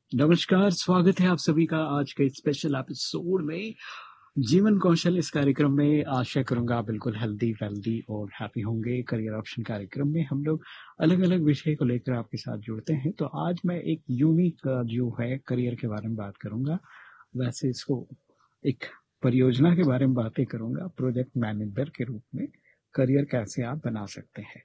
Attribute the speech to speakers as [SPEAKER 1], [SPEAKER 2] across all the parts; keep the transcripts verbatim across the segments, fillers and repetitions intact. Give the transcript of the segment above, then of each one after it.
[SPEAKER 1] नमस्कार, स्वागत है आप सभी का आज के स्पेशल एपिसोड में। जीवन कौशल इस कार्यक्रम में आशा करूंगा आप बिल्कुल हेल्दी वेल्दी और हैप्पी होंगे। करियर ऑप्शन कार्यक्रम में हम लोग अलग अलग विषय को लेकर आपके साथ जुड़ते हैं। तो आज मैं एक यूनिक जो है करियर के बारे में बात करूंगा। वैसे इसको एक परियोजना के बारे में बातें करूंगा, प्रोजेक्ट मैनेजर के रूप में करियर कैसे आप बना सकते हैं।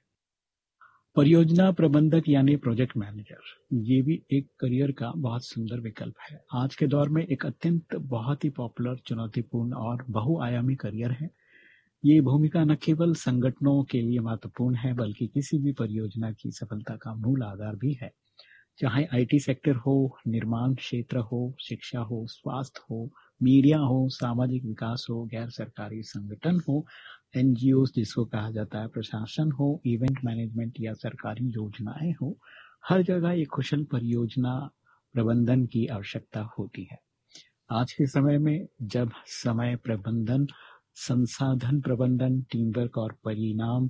[SPEAKER 1] परियोजना प्रबंधक यानी प्रोजेक्ट मैनेजर ये भी एक करियर का बहुत सुंदर विकल्प है। आज के दौर में एक अत्यंत बहुत ही पॉपुलर, चुनौतीपूर्ण और बहुआयामी करियर है। ये भूमिका न केवल संगठनों के लिए महत्वपूर्ण है बल्कि किसी भी परियोजना की सफलता का मूल आधार भी है। चाहे आईटी सेक्टर हो, निर्माण क्षेत्र हो, शिक्षा हो, स्वास्थ्य हो, मीडिया हो, सामाजिक विकास हो, गैर सरकारी संगठन हो, एनजीओ जिसको कहा जाता है, प्रशासन हो, इवेंट मैनेजमेंट या सरकारी योजनाएं हो, हर जगह एक कुशल परियोजना प्रबंधन की आवश्यकता होती है। आज के समय में जब समय प्रबंधन, संसाधन प्रबंधन, टीम वर्क और परिणाम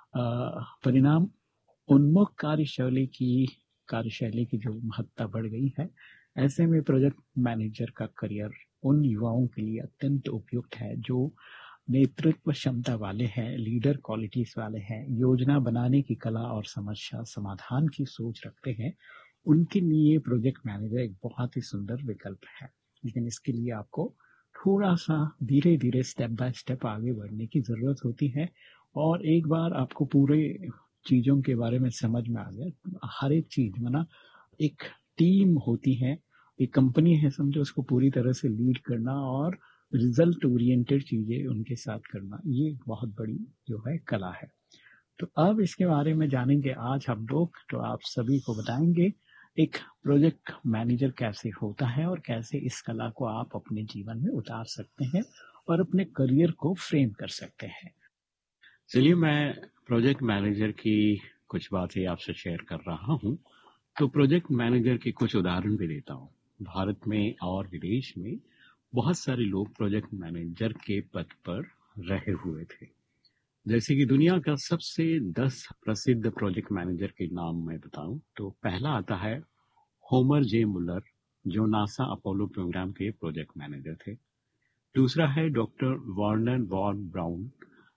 [SPEAKER 1] परिणाम उन्मुख कार्यशैली की कार्यशैली की जो महत्ता बढ़ गई है, ऐसे में प्रोजेक्ट मैनेजर का करियर उन युवाओं के लिए अत्यंत उपयुक्त है जो नेतृत्व क्षमता वाले हैं, लीडर क्वालिटीज वाले हैं, योजना बनाने की कला और समस्या समाधान की सोच रखते हैं। उनके लिए प्रोजेक्ट मैनेजर एक बहुत ही सुंदर विकल्प है। लेकिन इसके लिए आपको थोड़ा सा धीरे धीरे स्टेप बाय स्टेप आगे बढ़ने की जरूरत होती है। और एक बार आपको पूरे चीजों के बारे में समझ में आ गया, हर एक चीज में ना एक टीम होती है, एक कंपनी है समझो, उसको पूरी तरह से लीड करना और रिजल्ट ओरिएंटेड चीजें उनके साथ करना, ये बहुत बड़ी जो है कला है। तो अब इसके बारे में जानेंगे आज हम लोग। तो आप सभी को बताएंगे एक प्रोजेक्ट मैनेजर कैसे होता है और कैसे इस कला को आप अपने जीवन में उतार सकते हैं और अपने करियर को फ्रेम कर सकते हैं।
[SPEAKER 2] चलिए, मैं प्रोजेक्ट मैनेजर की कुछ बातें आपसे शेयर कर रहा हूं। तो प्रोजेक्ट मैनेजर के कुछ उदाहरण भी देता हूं। भारत में और विदेश में बहुत सारे लोग प्रोजेक्ट मैनेजर के पद पर रहे हुए थे। जैसे कि दुनिया का सबसे दस प्रसिद्ध प्रोजेक्ट मैनेजर के नाम मैं बताऊं तो पहला आता है होमर जे मुलर, जो नासा अपोलो प्रोग्राम के प्रोजेक्ट मैनेजर थे। दूसरा है डॉक्टर वार्नर वॉन ब्राउन,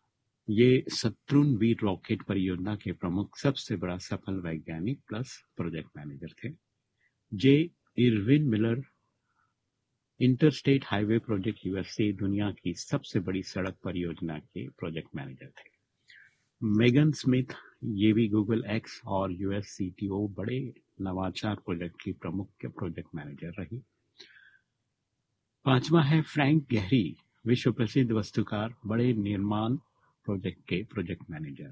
[SPEAKER 2] ये शत्रुन वी रॉकेट परियोजना के प्रमुख सबसे बड़ा सफल वैज्ञानिक प्लस प्रोजेक्ट मैनेजर थे। जे Irwin Miller, interstate highway project USA दुनिया की सबसे बड़ी सड़क परियोजना के प्रोजेक्ट मैनेजर थे। मेगन स्मिथ, ये भी गूगल एक्स और यूएस सीटीओ बड़े नवाचार प्रोजेक्ट की प्रमुख प्रोजेक्ट मैनेजर रही। पांचवा है फ्रैंक गहरी, विश्व प्रसिद्ध वस्तुकार, बड़े निर्माण प्रोजेक्ट के प्रोजेक्ट मैनेजर।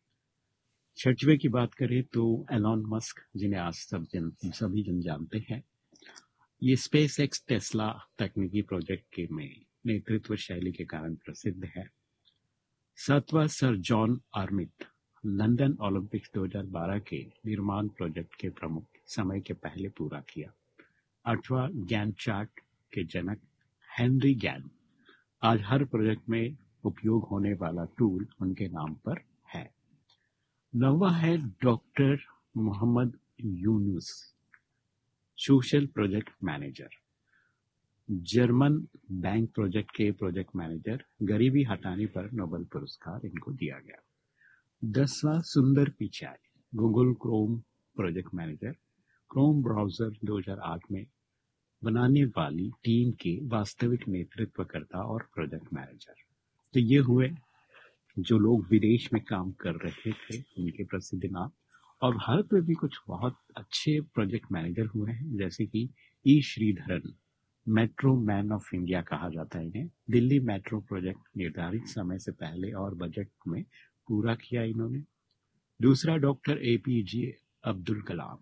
[SPEAKER 2] छठवें की बात करें तो एलॉन मस्क, जिन्हें आज सब जन सभी जन जानते हैं, ये स्पेस एक्स टेस्ला तकनीकी प्रोजेक्ट के में नेतृत्व शैली के कारण प्रसिद्ध है। सातवां सर जॉन आर्मिट, लंदन ओलंपिक्स दो हज़ार बारह के निर्माण प्रोजेक्ट के प्रमुख, समय के पहले पूरा किया। आठवां गैन चार्ट के जनक हेनरी गैन, आज हर प्रोजेक्ट में उपयोग होने वाला टूल उनके नाम पर है। नौवां है doctor Mohammad Yunus, social project manager, German bank project के प्रोजेक्ट मैनेजर, गरीबी हटाने पर नोबेल पुरस्कार इनको दिया गया। दसवां सुंदर Pichai, Google Chrome project manager, Chrome browser दो हज़ार आठ में बनाने वाली टीम के वास्तविक नेतृत्वकर्ता और प्रोजेक्ट मैनेजर। तो ये हुए जो लोग विदेश में काम कर रहे थे, उनके प्रसिद्ध नाम। और भारत में भी कुछ बहुत अच्छे प्रोजेक्ट मैनेजर हुए हैं, जैसे कि ई Sreedharan, metro man of India कहा जाता है इन्हें। दिल्ली मेट्रो प्रोजेक्ट निर्धारित समय से पहले और बजट में पूरा किया इन्होंने। दूसरा doctor APJ Abdul Kalam,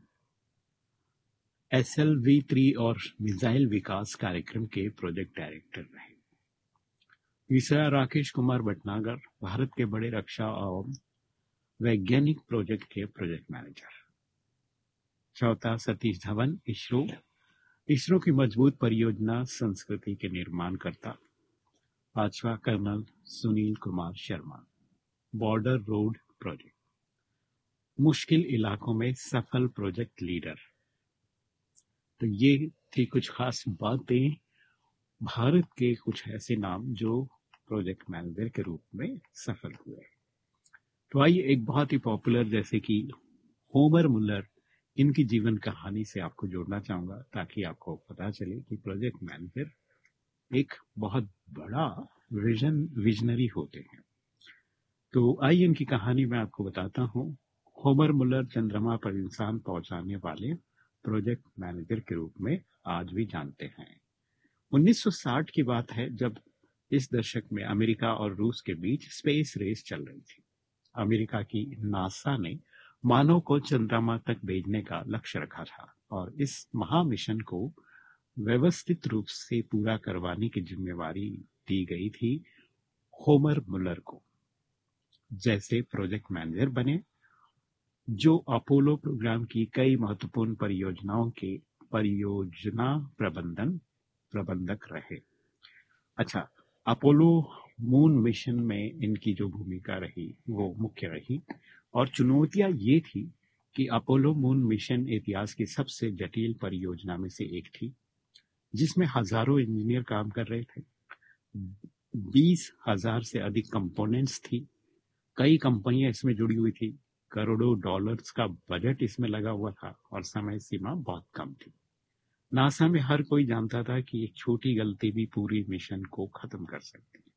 [SPEAKER 2] S L V three और मिसाइल विकास कार्यक्रम के प्रोजेक्ट डायरेक्टर रहे। तीसरा राकेश कुमार भटनागर, भारत के बड़े रक्षा और वैज्ञानिक प्रोजेक्ट के प्रोजेक्ट मैनेजर। चौथा सतीश धवन, इसरो इसरो की मजबूत परियोजना संस्कृति के निर्माण करता। पांचवा colonel Sunil Kumar Sharma, border road project, मुश्किल इलाकों में सफल प्रोजेक्ट लीडर। तो ये थी कुछ खास बातें, भारत के कुछ ऐसे नाम जो प्रोजेक्ट मैनेजर के रूप में सफल हुए। तो आइए एक बहुत ही पॉपुलर जैसे कि होमर मुलर, इनकी जीवन कहानी से आपको जोड़ना चाहूंगा ताकि आपको पता चले कि प्रोजेक्ट मैनेजर एक बहुत बड़ा विजन विजनरी होते हैं। तो आइए इनकी कहानी मैं आपको बताता हूं। होमर मुलर चंद्रमा पर इंसान पहुंचाने वाले प्रोजेक्ट मैनेजर के रूप में आज भी जानते हैं। उन्नीस सौ साठ की बात है जब इस दशक में अमेरिका और रूस के बीच स्पेस रेस चल रही थी। अमेरिका की नासा ने मानव को चंद्रमा तक भेजने का लक्ष्य रखा था और इस महामिशन को व्यवस्थित रूप से पूरा करवाने की जिम्मेवारी दी गई थी होमर मुलर को। जैसे प्रोजेक्ट मैनेजर बने जो अपोलो प्रोग्राम की कई महत्वपूर्ण परियोजनाओं के परियोजना प्रबंधन प्रबंधक रहे। अच्छा, अपोलो मून मिशन में इनकी जो भूमिका रही वो मुख्य रही और चुनौतियां ये थी कि अपोलो मून मिशन इतिहास की सबसे जटिल परियोजना में से एक थी जिसमें हजारों इंजीनियर काम कर रहे थे। बीस हजार से अधिक कंपोनेंट्स थी, कई कंपनियां इसमें जुड़ी हुई थी, करोड़ों डॉलर्स का बजट इसमें लगा हुआ था और समय सीमा बहुत कम थी। नासा में हर कोई जानता था कि एक छोटी गलती भी पूरी मिशन को खत्म कर सकती है।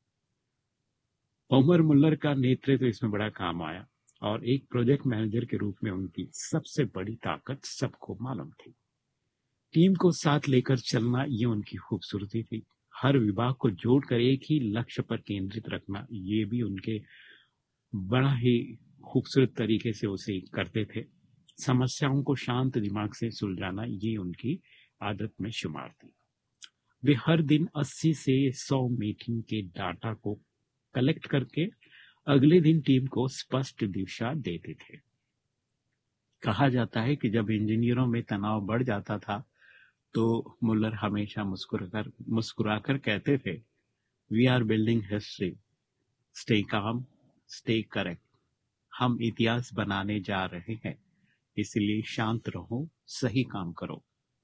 [SPEAKER 2] होमर मुलर का नेतृत्व तो इसमें बड़ा काम आया और एक प्रोजेक्ट मैनेजर के रूप में उनकी सबसे बड़ी ताकत सबको मालूम थी। टीम को साथ लेकर चलना ये उनकी खूबसूरती थी। हर विभाग को जोड़कर एक ही लक्ष्य पर केंद्रित रखना ये भी उनके बड़ा ही खूबसूरत तरीके से उसे करते थे। समस्याओं को शांत दिमाग से सुलझाना ये उनकी आदत में शुमार थी। वे हर दिन अस्सी से सौ मीटिंग के डाटा को कलेक्ट करके अगले दिन टीम को स्पष्ट दिशा देते थे। कहा जाता है कि जब इंजीनियरों में तनाव बढ़ जाता था तो मुलर हमेशा मुस्कुराकर मुस्कुराकर कहते थे, we are building history, stay calm, stay correct. हम इतिहास बनाने जा रहे हैं, इसलिए शांत रहो, सही काम करो।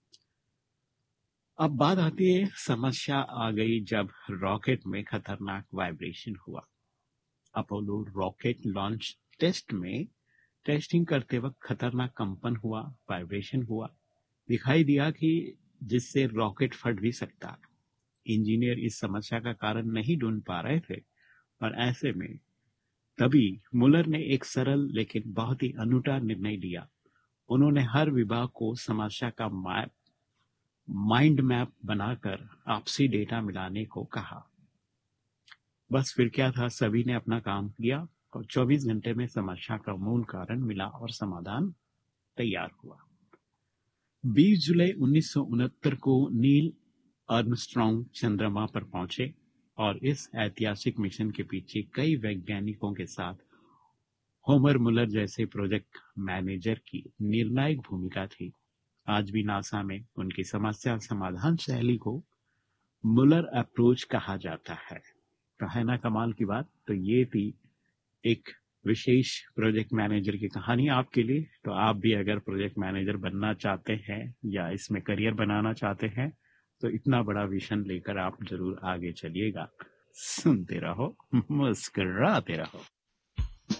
[SPEAKER 2] अब बात आती है, समस्या आ गई जब रॉकेट में खतरनाक वाइब्रेशन हुआ। अपोलो रॉकेट लॉन्च टेस्ट में टेस्टिंग करते वक्त खतरनाक कंपन हुआ, वाइब्रेशन हुआ। दिखाई दिया कि जिससे रॉकेट फट भी सकता। इंजीनियर इस समस्या का कारण नहीं ढूंढ पा रहे थे और ऐसे में तभी मुलर ने एक सरल लेकिन बहुत ही अनूठा निर्णय लिया। उन्होंने हर विभाग को समस्या का मैप माइंड मैप बनाकर आपसी डेटा मिलाने को कहा। बस फिर क्या था, सभी ने अपना काम किया और चौबीस घंटे में समस्या का मूल कारण मिला और समाधान तैयार हुआ। बीस जुलाई उन्नीस सौ उनहत्तर को नील आर्मस्ट्रॉन्ग चंद्रमा पर पहुंचे और इस ऐतिहासिक मिशन के पीछे कई वैज्ञानिकों के साथ होमर मुलर जैसे प्रोजेक्ट मैनेजर की निर्णायक भूमिका थी। आज भी नासा में उनकी समस्या समाधान शैली को मुलर अप्रोच कहा जाता है। तो है ना कमाल की बात। तो ये थी एक विशेष प्रोजेक्ट मैनेजर की कहानी आपके लिए। तो आप भी अगर प्रोजेक्ट मैनेजर बनना चाहते हैं या इसमें करियर बनाना चाहते हैं तो इतना बड़ा विजन लेकर आप जरूर आगे चलिएगा। सुनते रहो, मुस्कुराते रहो।